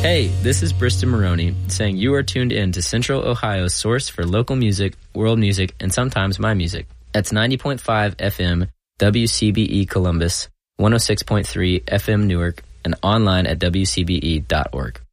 Hey, this is Bristol Maroney saying you are tuned in to Central Ohio's source for local music, world music, and sometimes my music. That's 90.5 FM, WCBE Columbus, 106.3 FM Newark, and online at WCBE.org.